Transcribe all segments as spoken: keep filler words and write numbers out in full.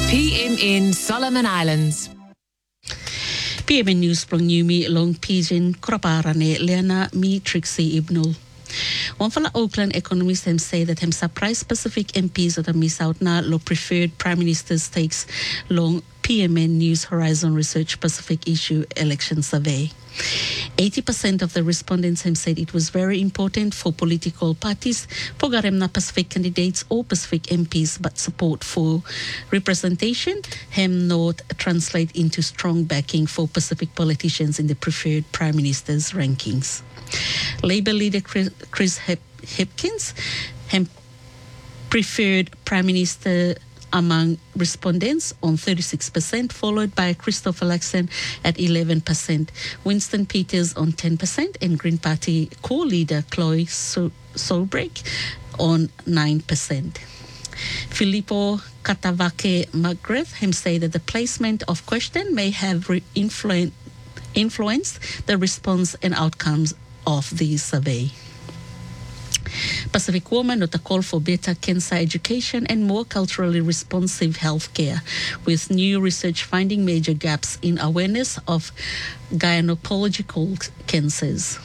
P M N Solomon Islands. P M N News from Numi Long Pigeon Kroparane Leana Mi Trixie Ibnul. One for the Auckland economists them say that him surprise Pacific M Ps that miss out na lo preferred Prime Minister stakes long P M N News Horizon Research Pacific Issue Election Survey. eighty percent of the respondents have said it was very important for political parties for Garemna Pacific candidates or Pacific M Ps, but support for representation hem not translate into strong backing for Pacific politicians in the preferred Prime Minister's rankings. Labour leader Chris, Chris Hip- Hipkins hem preferred Prime Minister among respondents on thirty-six percent, followed by Christopher Luxon at eleven percent, Winston Peters on ten percent, and Green Party co-leader Chloe so- Solbreak on nine percent. Filippo Katavake McGrath him say that the placement of question may have re- influen- influenced the response and outcomes of the survey. Pacific Woman not a call for better cancer education and more culturally responsive healthcare, with new research finding major gaps in awareness of gynecological cancers.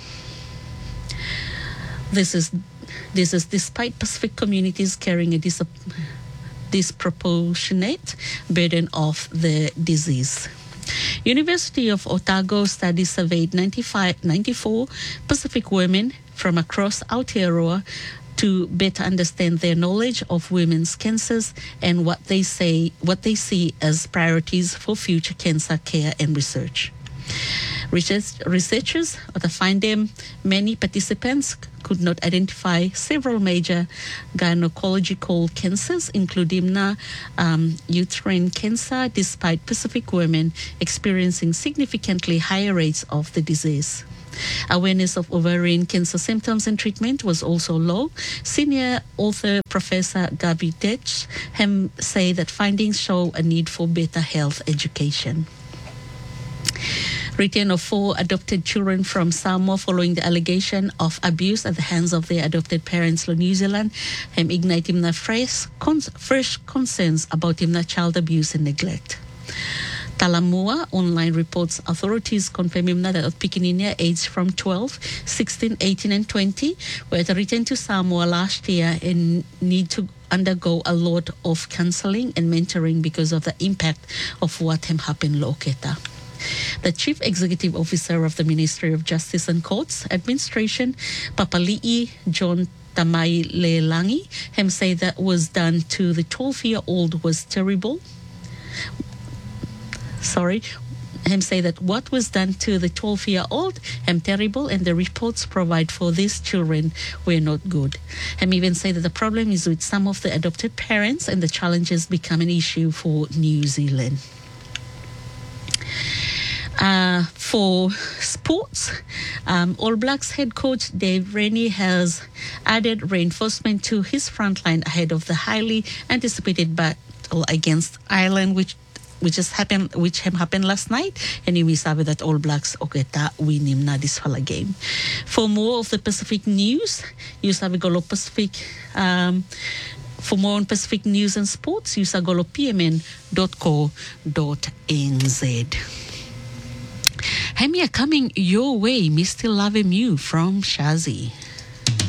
This is this is despite Pacific communities carrying a dis- disproportionate burden of the disease. University of Otago study surveyed ninety-five, ninety-four Pacific women from across Aotearoa to better understand their knowledge of women's cancers and what they say, what they see as priorities for future cancer care and research. Research, researchers find them many participants could not identify several major gynecological cancers, including um, uterine cancer, despite Pacific women experiencing significantly higher rates of the disease. Awareness of ovarian cancer symptoms and treatment was also low. Senior author Professor Gabi Detch hem say that findings show a need for better health education. Return of four adopted children from Samoa following the allegation of abuse at the hands of their adopted parents in New Zealand hem ignite him na fresh, cons- fresh concerns about him na child abuse and neglect. Talamua online reports authorities confirming that of Pikininia aged from twelve, sixteen, eighteen and twenty were to return to Samoa last year and need to undergo a lot of counseling and mentoring because of the impact of what had happened in Loketa. The Chief Executive Officer of the Ministry of Justice and Courts Administration, Papali'i John Tamai Lelangi, him say that was done to the twelve-year-old was terrible. Sorry, him say that what was done to the twelve-year-old him terrible, and the reports provide for these children were not good. Him even say that the problem is with some of the adopted parents and the challenges become an issue for New Zealand. Uh, for sports, um, All Blacks head coach Dave Rennie has added reinforcement to his front line ahead of the highly anticipated battle against Ireland, which which just happened, which happened last night, and we saw that All Blacks oketa win him na this whole game. For more of the Pacific news, you sabi golo Pacific. Um, For more on Pacific news and sports, use agolo p m n dot co dot n z. Hemia coming your way, Mister Love You from Shazi.